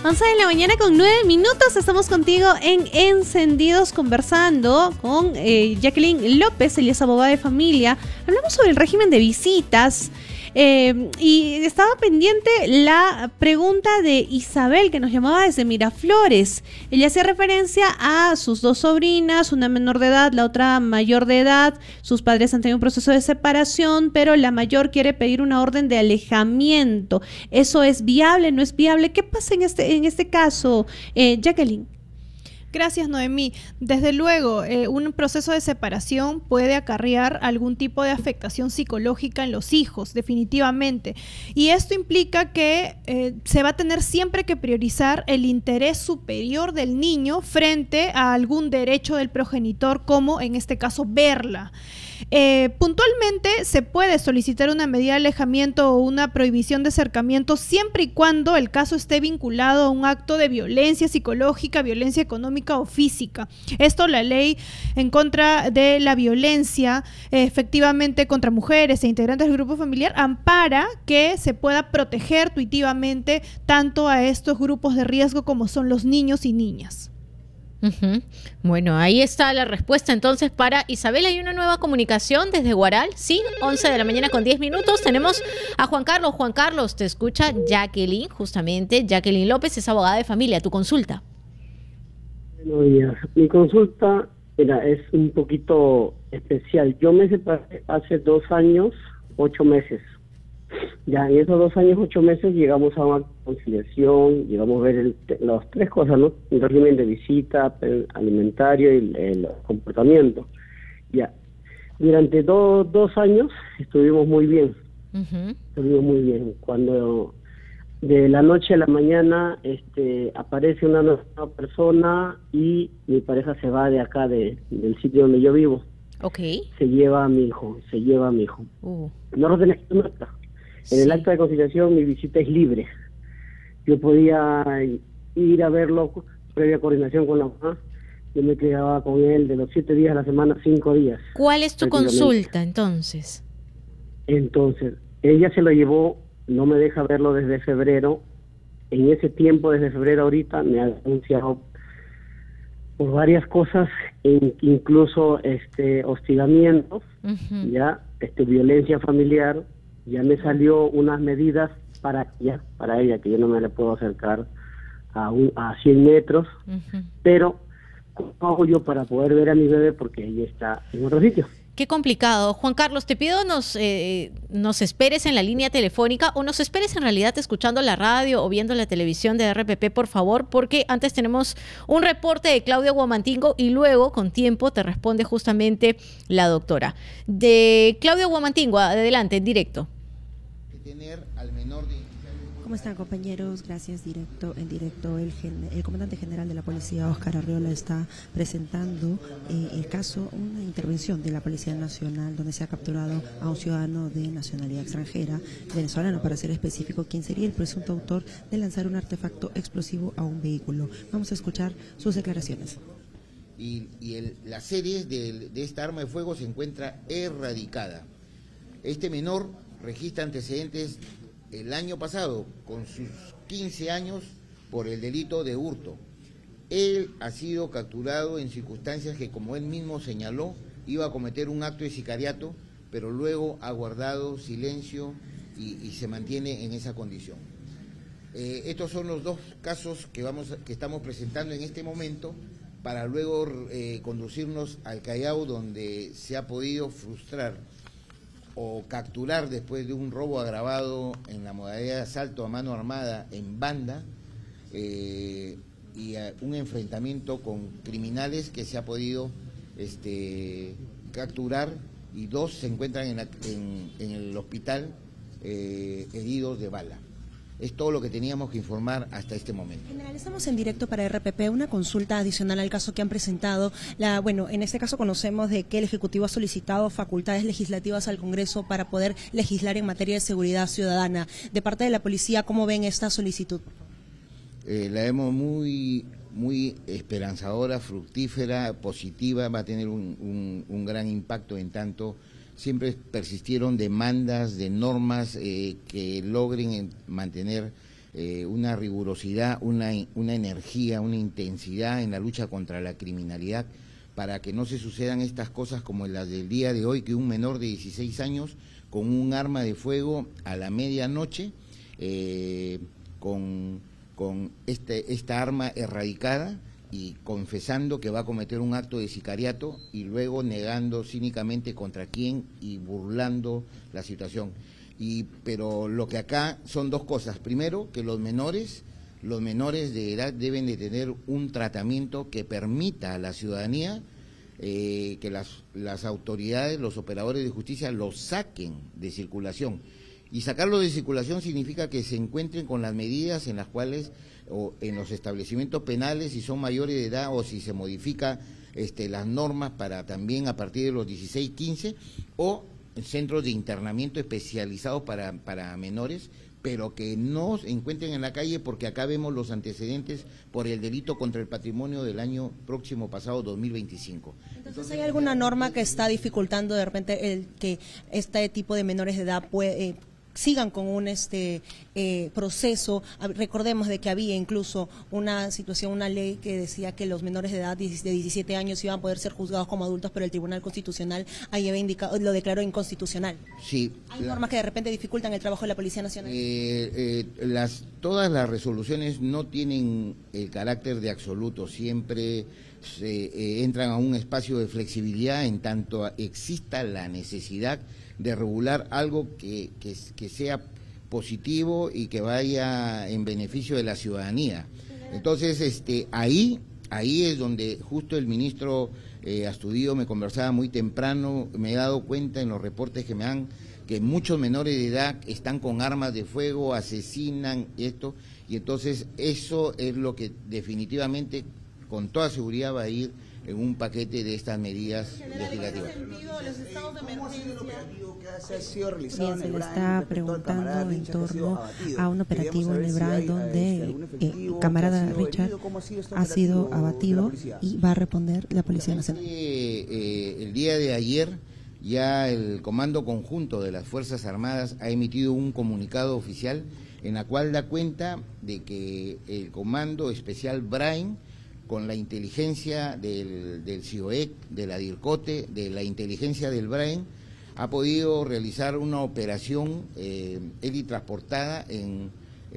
11 de la mañana con 9 minutos, estamos contigo en Encendidos conversando con Jacqueline López, ella es abogada de familia. Hablamos sobre el régimen de visitas y estaba pendiente la pregunta de Isabel, que nos llamaba desde Miraflores. Ella hacía referencia a sus dos sobrinas, una menor de edad, la otra mayor de edad. Sus padres han tenido un proceso de separación, pero la mayor quiere pedir una orden de alejamiento. ¿Eso es viable, no es viable? ¿Qué pasa en este caso, Jacqueline? Gracias, Noemí. Desde luego, un proceso de separación puede acarrear algún tipo de afectación psicológica en los hijos, definitivamente. Y esto implica que se va a tener siempre que priorizar el interés superior del niño frente a algún derecho del progenitor, como en este caso verla. Puntualmente se puede solicitar una medida de alejamiento o una prohibición de acercamiento siempre y cuando el caso esté vinculado a un acto de violencia psicológica, violencia económica o física. Esto, la ley en contra de la violencia efectivamente contra mujeres e integrantes del grupo familiar ampara que se pueda proteger tuitivamente tanto a estos grupos de riesgo como son los niños y niñas. Bueno, ahí está la respuesta entonces para Isabel. Hay una nueva comunicación desde Huaral, sí, 11 de la mañana con 10 minutos. Tenemos a Juan Carlos. Juan Carlos, te escucha Jacqueline, justamente. Jacqueline López es abogada de familia. Tu consulta. Buenos días. Mi consulta es un poquito especial. Yo me separé hace 2 años, 8 meses. Ya en esos 2 años, 8 meses llegamos a una conciliación, llegamos a ver las 3 cosas, ¿no? El régimen de visita, alimentario y el comportamiento. Ya, durante 2 años estuvimos muy bien, estuvimos muy bien. Cuando de la noche a la mañana aparece una nueva persona y mi pareja se va de acá, del sitio donde yo vivo. Okay. Se lleva a mi hijo. No lo tenés que matar. En el acta de conciliación mi visita es libre. Yo podía ir a verlo previa coordinación con la mamá. Yo me quedaba con él de los 7 días a la semana, 5 días. ¿Cuál es tu consulta entonces? Entonces, ella se lo llevó, no me deja verlo desde febrero. En ese tiempo, desde febrero ahorita, me ha denunciado por varias cosas, incluso hostigamientos, ya, violencia familiar. Ya me salió unas medidas para ella, que yo no me le puedo acercar a 100 metros, pero ¿cómo hago yo para poder ver a mi bebé? Porque ella está en otro sitio. Qué complicado. Juan Carlos, te pido nos esperes en la línea telefónica o nos esperes en realidad escuchando la radio o viendo la televisión de RPP, por favor, porque antes tenemos un reporte de Claudia Huamantingo y luego, con tiempo, te responde justamente la doctora. De Claudia Huamantingo, adelante, en directo. Tener al menor de... ¿Cómo están, compañeros? Gracias. En directo, el comandante general de la policía, Óscar Arreola, está presentando el caso, una intervención de la Policía Nacional donde se ha capturado a un ciudadano de nacionalidad extranjera, venezolano para ser específico, quien sería el presunto autor de lanzar un artefacto explosivo a un vehículo. Vamos a escuchar sus declaraciones. La serie de esta arma de fuego se encuentra erradicada. Este menor registra antecedentes el año pasado, con sus 15 años, por el delito de hurto. Él ha sido capturado en circunstancias que, como él mismo señaló, iba a cometer un acto de sicariato, pero luego ha guardado silencio y se mantiene en esa condición. Estos son los 2 casos que estamos presentando en este momento, para luego conducirnos al Callao, donde se ha podido frustrar o capturar, después de un robo agravado en la modalidad de asalto a mano armada en banda, y un enfrentamiento con criminales que se ha podido capturar, y 2 se encuentran en el hospital heridos de bala. Es todo lo que teníamos que informar hasta este momento. General, estamos en directo para RPP. Una consulta adicional al caso que han presentado. En este caso conocemos de que el Ejecutivo ha solicitado facultades legislativas al Congreso para poder legislar en materia de seguridad ciudadana. De parte de la policía, ¿cómo ven esta solicitud? La vemos muy esperanzadora, fructífera, positiva. Va a tener un gran impacto, en tanto siempre persistieron demandas de normas que logren mantener una rigurosidad, una energía, una intensidad en la lucha contra la criminalidad, para que no se sucedan estas cosas como las del día de hoy, que un menor de 16 años con un arma de fuego a la medianoche, con esta arma erradicada y confesando que va a cometer un acto de sicariato y luego negando cínicamente contra quién y burlando la situación. Pero lo que acá son dos cosas. Primero, que los menores de edad deben de tener un tratamiento que permita a la ciudadanía que las autoridades, los operadores de justicia los saquen de circulación. Y sacarlo de circulación significa que se encuentren con las medidas en las cuales, o en los establecimientos penales, si son mayores de edad o si se modifica las normas para también a partir de los 16, 15, o centros de internamiento especializados para menores, pero que no se encuentren en la calle, porque acá vemos los antecedentes por el delito contra el patrimonio del año próximo pasado, 2025. Entonces, ¿hay alguna norma que está dificultando de repente el que este tipo de menores de edad sigan con un proceso? Recordemos de que había incluso una situación, una ley que decía que los menores de edad de 17 años iban a poder ser juzgados como adultos, pero el Tribunal Constitucional ahí había indicado, lo declaró inconstitucional. Sí. ¿Hay normas que de repente dificultan el trabajo de la Policía Nacional? Todas las resoluciones no tienen el carácter de absoluto, siempre entran a un espacio de flexibilidad en tanto exista la necesidad de regular algo que sea positivo y que vaya en beneficio de la ciudadanía. Entonces, ahí es donde justo el ministro Astudillo me conversaba muy temprano, me he dado cuenta en los reportes que me dan que muchos menores de edad están con armas de fuego, asesinan esto, y entonces eso es lo que definitivamente, con toda seguridad, va a ir en un paquete de estas medidas legislativas. Bien, se le está preguntando en torno a un operativo en el Brain donde camarada Richard ha sido abatido, y va a responder la Policía Nacional. El día de ayer ya el Comando Conjunto de las Fuerzas Armadas ha emitido un comunicado oficial en la cual da cuenta de que el Comando Especial Brain, con la inteligencia del CIOEC, de la DIRCOTE, de la inteligencia del Brain, ha podido realizar una operación helitransportada en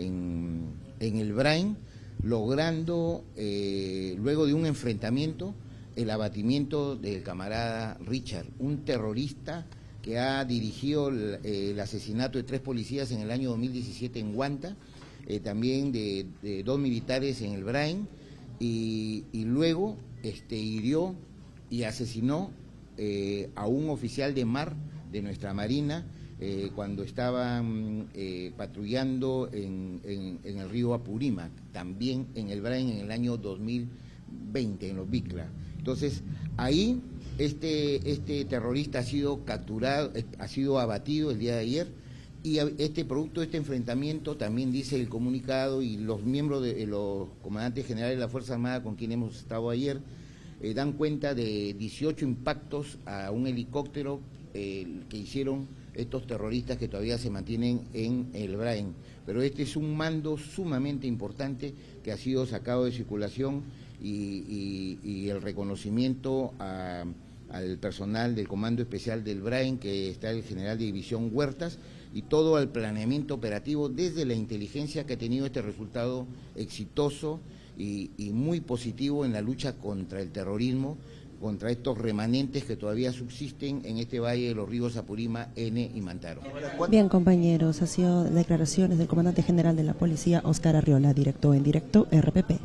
el Brain, logrando, luego de un enfrentamiento, el abatimiento del camarada Richard, un terrorista que ha dirigido el asesinato de 3 policías en el año 2017 en Huanta, también de 2 militares en el Brain, y luego hirió y asesinó a un oficial de mar de nuestra Marina cuando estaban patrullando en el río Apurímac, también en el Brain en el año 2020, en los Bicla. Entonces, ahí este terrorista ha sido capturado, ha sido abatido el día de ayer, y producto de este enfrentamiento, también dice el comunicado, y los miembros de los comandantes generales de la Fuerza Armada con quienes hemos estado ayer, dan cuenta de 18 impactos a un helicóptero que hicieron estos terroristas que todavía se mantienen en el Brain. Pero este es un mando sumamente importante que ha sido sacado de circulación, y el reconocimiento al personal del Comando Especial del Brain, que está el general de división Huertas, y todo el planeamiento operativo desde la inteligencia, que ha tenido este resultado exitoso y muy positivo en la lucha contra el terrorismo, contra estos remanentes que todavía subsisten en este valle de los ríos Apurímac, N y Mantaro. Bien, compañeros, ha sido declaraciones del comandante general de la policía, Óscar Arriola, directo en directo RPP.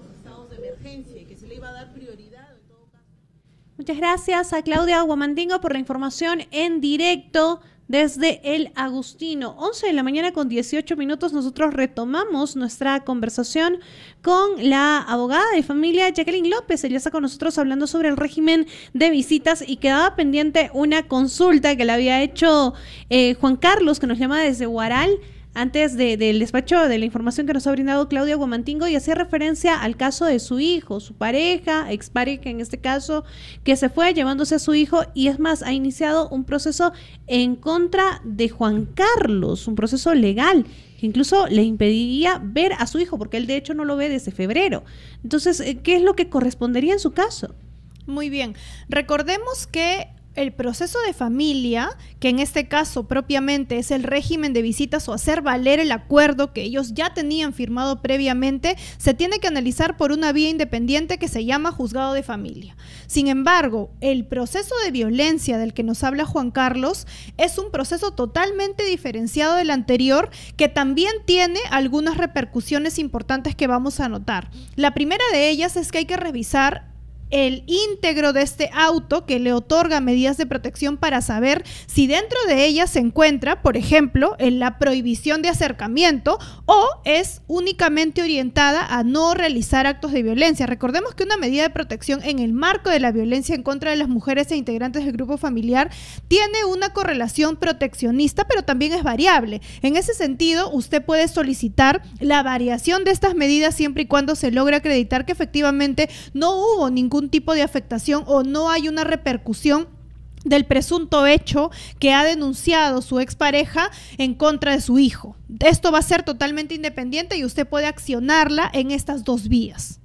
Muchas gracias a Claudia Guamandingo por la información en directo desde el Agustino. 11 de la mañana con 18 minutos, nosotros retomamos nuestra conversación con la abogada de familia Jacqueline López. Ella está con nosotros hablando sobre el régimen de visitas, y quedaba pendiente una consulta que le había hecho Juan Carlos, que nos llama desde Huaral, antes del despacho de la información que nos ha brindado Claudia Guamantingo, y hacía referencia al caso de su hijo, su pareja, expareja en este caso, que se fue llevándose a su hijo, y es más, ha iniciado un proceso en contra de Juan Carlos, un proceso legal, que incluso le impediría ver a su hijo, porque él de hecho no lo ve desde febrero. Entonces, ¿qué es lo que correspondería en su caso? Muy bien. Recordemos que el proceso de familia, que en este caso propiamente es el régimen de visitas o hacer valer el acuerdo que ellos ya tenían firmado previamente, se tiene que analizar por una vía independiente que se llama juzgado de familia. Sin embargo, el proceso de violencia del que nos habla Juan Carlos es un proceso totalmente diferenciado del anterior, que también tiene algunas repercusiones importantes que vamos a notar. La primera de ellas es que hay que revisar el íntegro de este auto que le otorga medidas de protección para saber si dentro de ella se encuentra, por ejemplo, en la prohibición de acercamiento, o es únicamente orientada a no realizar actos de violencia. Recordemos que una medida de protección en el marco de la violencia en contra de las mujeres e integrantes del grupo familiar tiene una correlación proteccionista, pero también es variable. En ese sentido, usted puede solicitar la variación de estas medidas siempre y cuando se logre acreditar que efectivamente no hubo ningún tipo de afectación o no hay una repercusión del presunto hecho que ha denunciado su expareja en contra de su hijo. Esto va a ser totalmente independiente y usted puede accionarla en estas dos vías.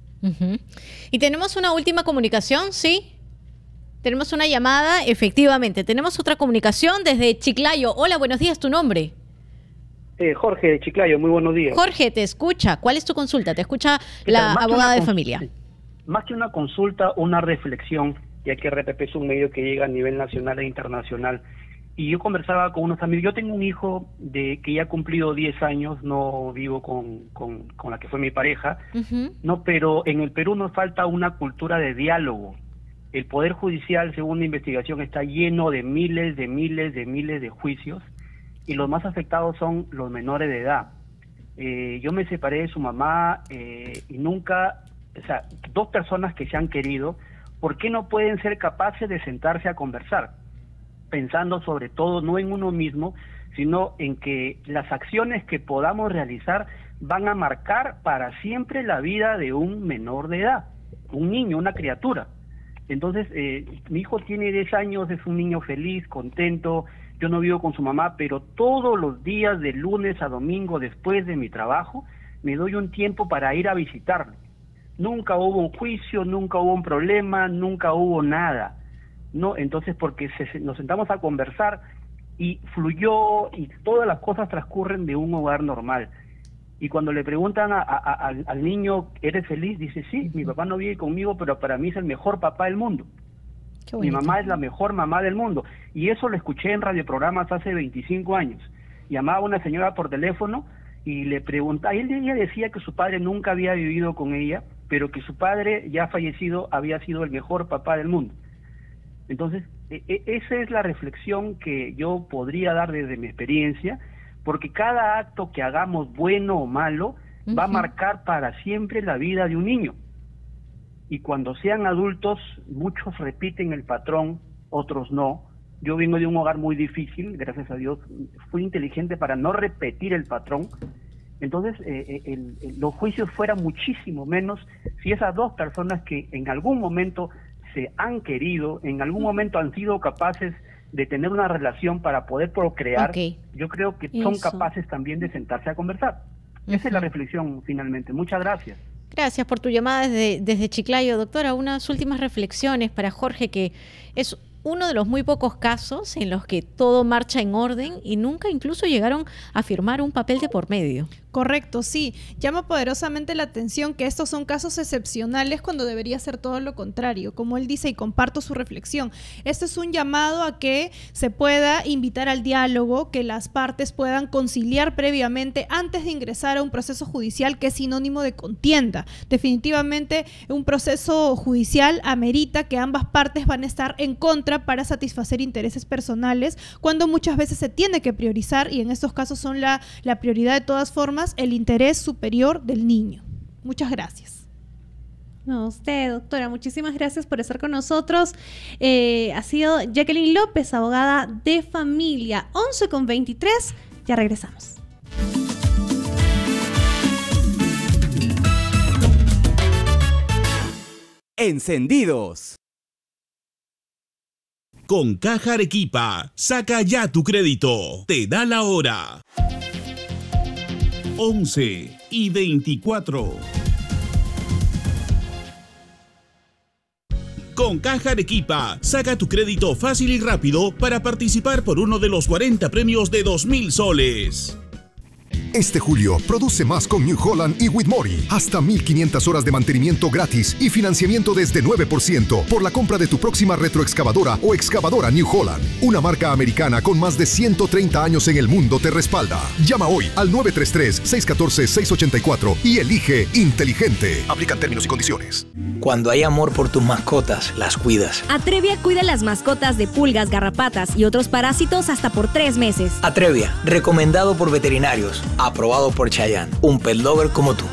Y tenemos una última comunicación, ¿sí? Tenemos una llamada, efectivamente. Tenemos otra comunicación desde Chiclayo. Hola, buenos días, ¿tu nombre? Jorge de Chiclayo, muy buenos días. Jorge, te escucha. ¿Cuál es tu consulta? Te escucha la abogada de familia. Más que una consulta, una reflexión, ya que RPP es un medio que llega a nivel nacional e internacional. Y yo conversaba con unos amigos. Yo tengo un hijo que ya ha cumplido 10 años, no vivo con la que fue mi pareja, no, pero en el Perú nos falta una cultura de diálogo. El Poder Judicial, según la investigación, está lleno de miles de juicios, y los más afectados son los menores de edad. Yo me separé de su mamá y nunca... O sea, dos personas que se han querido, ¿por qué no pueden ser capaces de sentarse a conversar? Pensando sobre todo no en uno mismo, sino en que las acciones que podamos realizar van a marcar para siempre la vida de un menor de edad, un niño, una criatura. Entonces, mi hijo tiene 10 años, es un niño feliz, contento. Yo no vivo con su mamá, pero todos los días, de lunes a domingo, después de mi trabajo, me doy un tiempo para ir a visitarlo. Nunca hubo un juicio, nunca hubo un problema, nunca hubo nada, ¿no? Entonces, porque nos sentamos a conversar y fluyó, y todas las cosas transcurren de un hogar normal. Y cuando le preguntan al niño, ¿eres feliz? Dice, sí, mi papá no vive conmigo, pero para mí es el mejor papá del mundo. Mi mamá es la mejor mamá del mundo. Y eso lo escuché en radioprogramas hace 25 años. Llamaba a una señora por teléfono y le preguntaba, ella decía que su padre nunca había vivido con ella, pero que su padre ya fallecido había sido el mejor papá del mundo. Entonces, esa es la reflexión que yo podría dar desde mi experiencia, porque cada acto que hagamos, bueno o malo, va a marcar para siempre la vida de un niño. Y cuando sean adultos, muchos repiten el patrón, otros no. Yo vengo de un hogar muy difícil, gracias a Dios, fui inteligente para no repetir el patrón. Entonces, los juicios fueran muchísimo menos si esas dos personas que en algún momento se han querido, en algún momento han sido capaces de tener una relación para poder procrear, yo creo que son capaces también de sentarse a conversar. Esa es la reflexión finalmente. Muchas gracias. Gracias por tu llamada desde Chiclayo. Doctora, unas últimas reflexiones para Jorge, que es uno de los muy pocos casos en los que todo marcha en orden y nunca incluso llegaron a firmar un papel de por medio. Correcto, sí. Llama poderosamente la atención que estos son casos excepcionales cuando debería ser todo lo contrario. Como él dice, y comparto su reflexión, este es un llamado a que se pueda invitar al diálogo, que las partes puedan conciliar previamente antes de ingresar a un proceso judicial que es sinónimo de contienda. Definitivamente un proceso judicial amerita que ambas partes van a estar en contra para satisfacer intereses personales, cuando muchas veces se tiene que priorizar, y en estos casos son la prioridad de todas formas, el interés superior del niño. Muchas gracias. No, usted, doctora, muchísimas gracias por estar con nosotros. Ha sido Jacqueline López, abogada de familia. 11:23, ya regresamos. Encendidos. Con Caja Arequipa, saca ya tu crédito. Te da la hora. 11:24. Con Caja Arequipa, saca tu crédito fácil y rápido para participar por uno de los 40 premios de 2.000 soles. Este julio, produce más con New Holland y Whitmore. Hasta 1.500 horas de mantenimiento gratis y financiamiento desde 9% por la compra de tu próxima retroexcavadora o excavadora New Holland. Una marca americana con más de 130 años en el mundo te respalda. Llama hoy al 933-614-684 y elige inteligente. Aplican términos y condiciones. Cuando hay amor por tus mascotas, las cuidas. Atrevia cuida las mascotas de pulgas, garrapatas y otros parásitos hasta por 3 meses. Atrevia, recomendado por veterinarios. Aprobado por Chayanne, un pet lover como tú.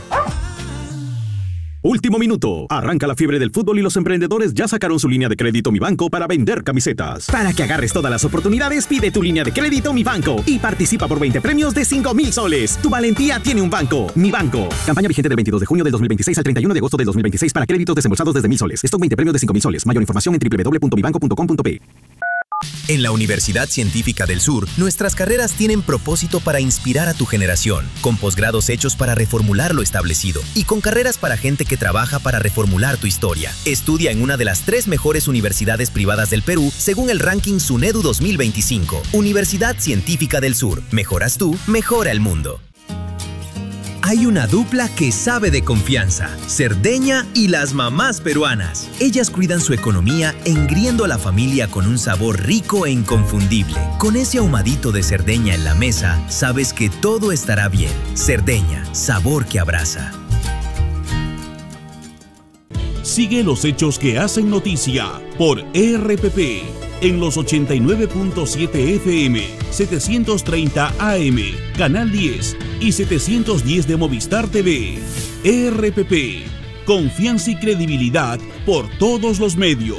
Último minuto. Arranca la fiebre del fútbol y los emprendedores ya sacaron su línea de crédito Mi Banco para vender camisetas. Para que agarres todas las oportunidades, pide tu línea de crédito Mi Banco y participa por 20 premios de 5.000 soles. Tu valentía tiene un banco. Mi Banco. Campaña vigente del 22 de junio del 2026 al 31 de agosto del 2026 para créditos desembolsados desde 1.000 soles. Stock 20 premios de 5.000 soles. Mayor información en www.mibanco.com.pe. En la Universidad Científica del Sur, nuestras carreras tienen propósito para inspirar a tu generación, con posgrados hechos para reformular lo establecido y con carreras para gente que trabaja para reformular tu historia. Estudia en una de las 3 mejores universidades privadas del Perú, según el ranking SUNEDU 2025. Universidad Científica del Sur. Mejoras tú, mejora el mundo. Hay una dupla que sabe de confianza, Cerdeña y las mamás peruanas. Ellas cuidan su economía engriendo a la familia con un sabor rico e inconfundible. Con ese ahumadito de Cerdeña en la mesa, sabes que todo estará bien. Cerdeña, sabor que abraza. Sigue los hechos que hacen noticia por RPP en los 89.7 FM, 730 AM, Canal 10 y 710 de Movistar TV. RPP, confianza y credibilidad por todos los medios.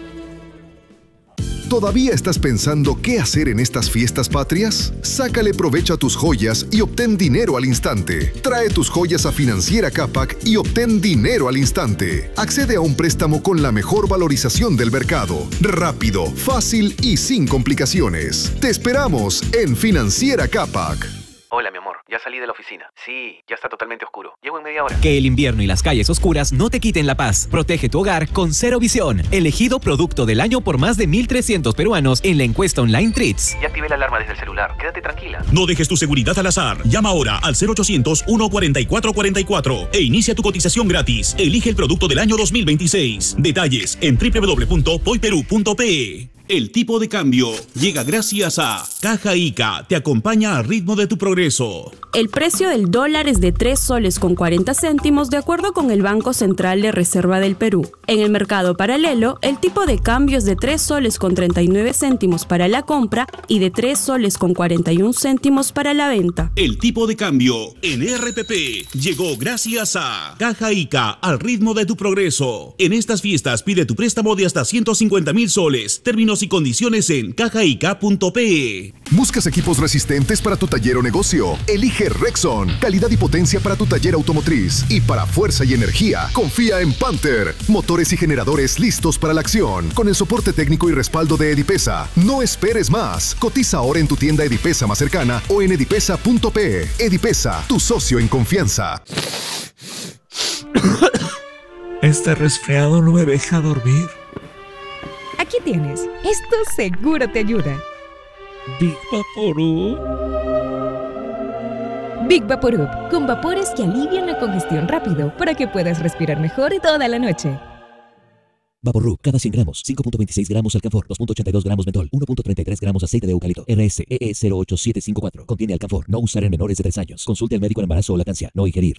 ¿Todavía estás pensando qué hacer en estas fiestas patrias? Sácale provecho a tus joyas y obtén dinero al instante. Trae tus joyas a Financiera Capac y obtén dinero al instante. Accede a un préstamo con la mejor valorización del mercado. Rápido, fácil y sin complicaciones. Te esperamos en Financiera Capac. Hola, mi amor. Ya salí de la oficina. Sí, ya está totalmente oscuro. Llego en media hora. Que el invierno y las calles oscuras no te quiten la paz. Protege tu hogar con Cero Visión. Elegido producto del año por más de 1.300 peruanos en la encuesta online Treats. Ya activé la alarma desde el celular. Quédate tranquila. No dejes tu seguridad al azar. Llama ahora al 0800-144-44 e inicia tu cotización gratis. Elige el producto del año 2026. Detalles en www.poiperú.pe. El tipo de cambio llega gracias a Caja Ica. Te acompaña al ritmo de tu progreso. El precio del dólar es de 3 soles con 40 céntimos de acuerdo con el Banco Central de Reserva del Perú. En el mercado paralelo, el tipo de cambio es de 3 soles con 39 céntimos para la compra y de 3 soles con 41 céntimos para la venta. El tipo de cambio en RPP llegó gracias a Caja Ica, al ritmo de tu progreso. En estas fiestas pide tu préstamo de hasta 150.000 soles. Términos y condiciones en cajaica.pe. ¿Buscas equipos resistentes para tu taller o negocio? Elige Rexon. Calidad y potencia para tu taller automotriz. Y para fuerza y energía, confía en Panther. Motores y generadores listos para la acción. Con el soporte técnico y respaldo de Edipesa. No esperes más. Cotiza ahora en tu tienda Edipesa más cercana o en edipesa.pe. Edipesa, tu socio en confianza. Este resfriado no me deja dormir. Aquí tienes. Esto seguro te ayuda. Big Vaporub. Big Vaporub, con vapores que alivian la congestión rápido para que puedas respirar mejor toda la noche. Vaporub, cada 100 gramos, 5.26 gramos alcanfor, 2.82 gramos mentol, 1.33 gramos aceite de eucalipto, RSEE 08754. Contiene alcanfor, no usar en menores de 3 años. Consulte al médico en embarazo o lactancia, no ingerir.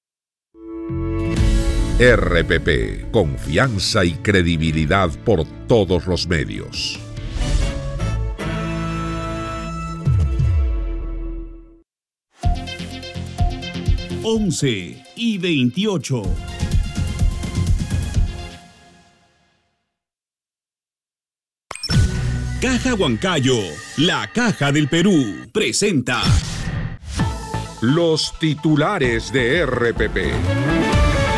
RPP, confianza y credibilidad por todos los medios. Once y 28. Caja Huancayo, la caja del Perú, presenta Los titulares de RPP.